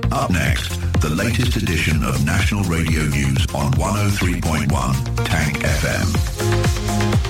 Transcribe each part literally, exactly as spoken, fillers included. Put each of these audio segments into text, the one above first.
Up next, the latest edition of National Radio News on one oh three point one Tank F M.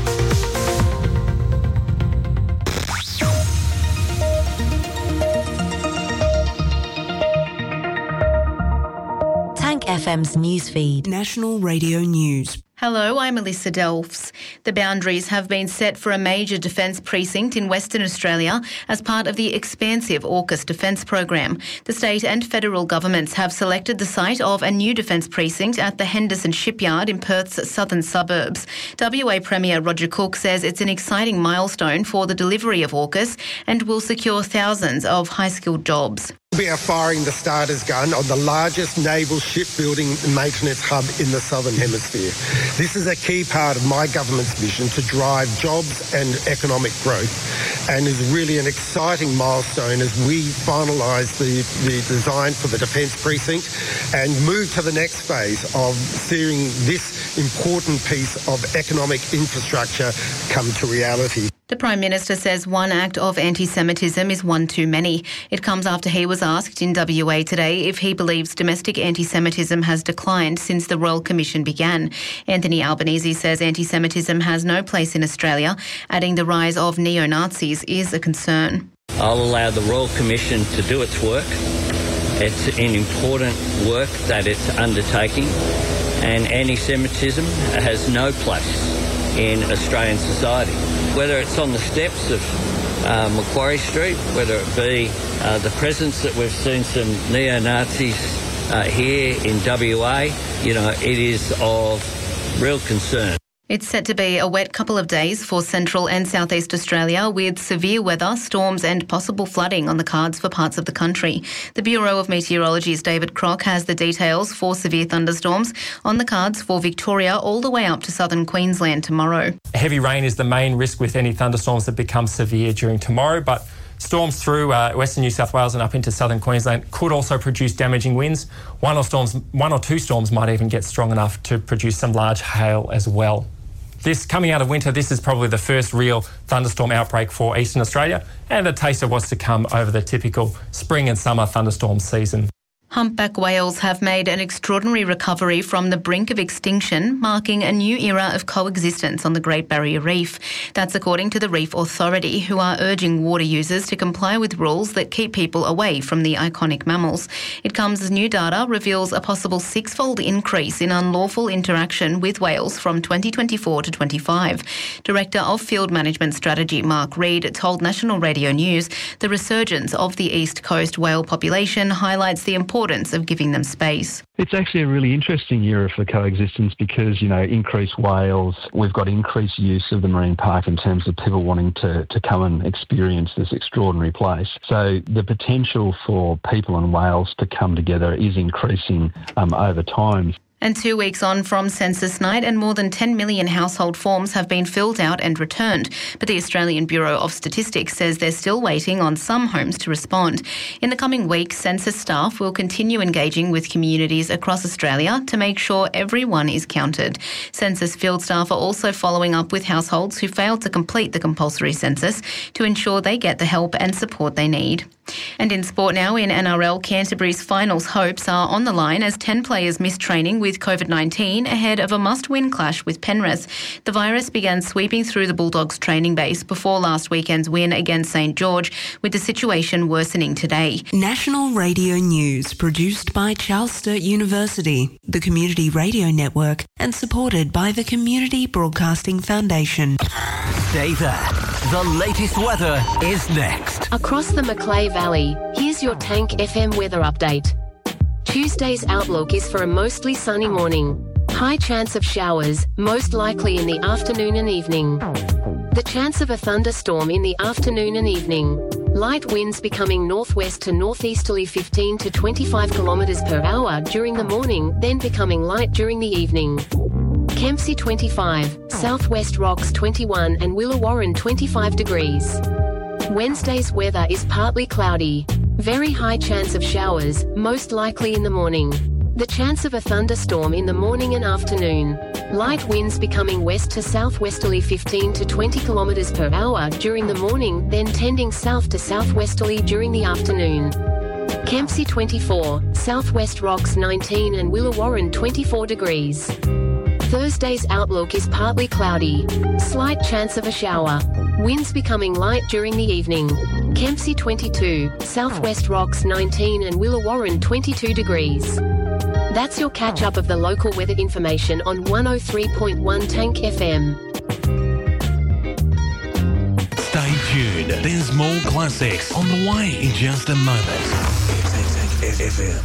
F M's newsfeed. National Radio News. Hello, I'm Melissa Delfs. The boundaries have been set for a major defence precinct in Western Australia as part of the expansive AUKUS defence program. The state and federal governments have selected the site of a new defence precinct at the Henderson Shipyard in Perth's southern suburbs. W A Premier Roger Cook says it's an exciting milestone for the delivery of AUKUS and will secure thousands of high-skilled jobs. We are firing the starter's gun on the largest naval shipbuilding maintenance hub in the Southern Hemisphere. This is a key part of my government's mission to drive jobs and economic growth, and is really an exciting milestone as we finalise the, the design for the Defence Precinct and move to the next phase of seeing this important piece of economic infrastructure come to reality. The Prime Minister says one act of anti-Semitism is one too many. It comes after he was asked in W A today if he believes domestic anti-Semitism has declined since the Royal Commission began. Anthony Albanese says anti-Semitism has no place in Australia, adding the rise of neo-Nazis is a concern. I'll allow the Royal Commission to do its work. It's an important work that it's undertaking, and anti-Semitism has no place in Australian society. Whether it's on the steps of uh, Macquarie Street, whether it be uh, the presence that we've seen some neo-Nazis uh, here in W A, you know, it is of real concern. It's set to be a wet couple of days for central and southeast Australia, with severe weather, storms and possible flooding on the cards for parts of the country. The Bureau of Meteorology's David Crock has the details for severe thunderstorms on the cards for Victoria all the way up to southern Queensland tomorrow. Heavy rain is the main risk with any thunderstorms that become severe during tomorrow, but storms through uh, western New South Wales and up into southern Queensland could also produce damaging winds. One or, storms, one or two storms might even get strong enough to produce some large hail as well. This coming out of winter, this is probably the first real thunderstorm outbreak for eastern Australia, and a taste of what's to come over the typical spring and summer thunderstorm season. Humpback whales have made an extraordinary recovery from the brink of extinction, marking a new era of coexistence on the Great Barrier Reef. That's according to the Reef Authority, who are urging water users to comply with rules that keep people away from the iconic mammals. It comes as new data reveals a possible six-fold increase in unlawful interaction with whales from twenty twenty-four to twenty-five. Director of Field Management Strategy Mark Reid told National Radio News the resurgence of the East Coast whale population highlights the importance of giving them space. It's actually a really interesting era for coexistence because, you know, increased whales, we've got increased use of the marine park in terms of people wanting to, to come and experience this extraordinary place. So the potential for people and whales to come together is increasing um, over time. And two weeks on from census night, and more than ten million household forms have been filled out and returned. But the Australian Bureau of Statistics says they're still waiting on some homes to respond. In the coming weeks, census staff will continue engaging with communities across Australia to make sure everyone is counted. Census field staff are also following up with households who failed to complete the compulsory census to ensure they get the help and support they need. And in sport now, in N R L, Canterbury's finals hopes are on the line as ten players missed training with COVID nineteen ahead of a must-win clash with Penrith. The virus began sweeping through the Bulldogs training base before last weekend's win against St George, with the situation worsening today. National Radio News, produced by Charles Sturt University, the Community Radio Network, and supported by the Community Broadcasting Foundation. Stay there. The latest weather is next. Across the Macleay Valley, here's your Tank F M weather update. Tuesday's outlook is for a mostly sunny morning. High chance of showers, most likely in the afternoon and evening. The chance of a thunderstorm in the afternoon and evening. Light winds becoming northwest to northeasterly fifteen to twenty-five kilometres per hour during the morning, then becoming light during the evening. Kempsey twenty-five, Southwest Rocks twenty-one and Willawarren twenty-five degrees. Wednesday's weather is partly cloudy. Very high chance of showers, most likely in the morning. The chance of a thunderstorm in the morning and afternoon. Light winds becoming west to southwesterly fifteen to twenty kilometres per hour during the morning, then tending south to southwesterly during the afternoon. Kempsey twenty-four, Southwest Rocks nineteen and Willawarrin twenty-four degrees. Thursday's outlook is partly cloudy. Slight chance of a shower. Winds becoming light during the evening. Kempsey twenty-two, Southwest Rocks nineteen and Willawarrin twenty-two degrees. That's your catch-up of the local weather information on one oh three point one Tank F M. Stay tuned. There's more classics on the way in just a moment. Tank F M.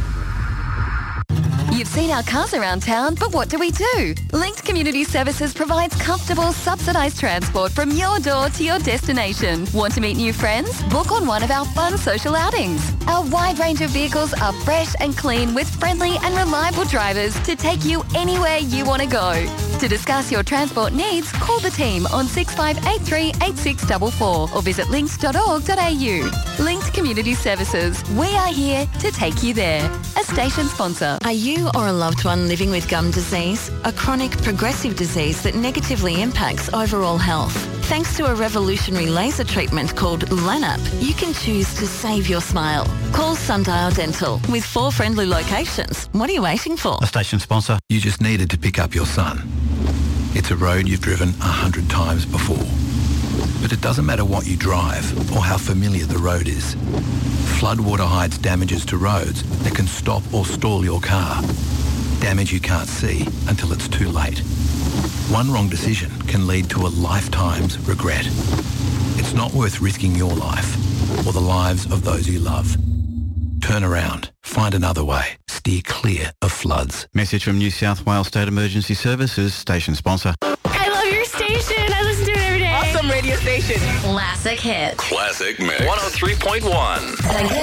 You've seen our cars around town, but what do we do? Linked Community Services provides comfortable, subsidised transport from your door to your destination. Want to meet new friends? Book on one of our fun social outings. Our wide range of vehicles are fresh and clean with friendly and reliable drivers to take you anywhere you want to go. To discuss your transport needs, call the team on six five eight three, eight six four four or visit links dot org dot a u. Linked Community Services. We are here to take you there. A station sponsor. Are you or a loved one living with gum disease, a chronic progressive disease that negatively impacts overall health? Thanks to a revolutionary laser treatment called LANAP, you can choose to save your smile. Call Sundial Dental with four friendly locations. What are you waiting for? A station sponsor. You just needed to pick up your son. It's a road you've driven a hundred times before. But it doesn't matter what you drive or how familiar the road is. Floodwater hides damages to roads that can stop or stall your car. Damage you can't see until it's too late. One wrong decision can lead to a lifetime's regret. It's not worth risking your life or the lives of those you love. Turn around. Find another way. Steer clear of floods. Message from New South Wales State Emergency Services, station sponsor. I love your station. I listen to it every day. Awesome radio station. Classic hits. Classic Mix. one oh three point one.